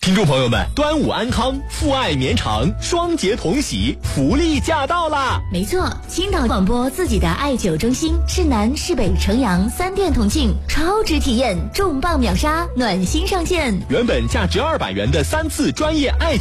听众朋友们，端午安康，父爱绵长，双节同喜，福利驾到啦！ 没错，青岛广播自己的艾灸中心，市南、市北、城阳3店同庆，超值体验，重磅秒杀，暖心上线。 原本价值200元的3次专业艾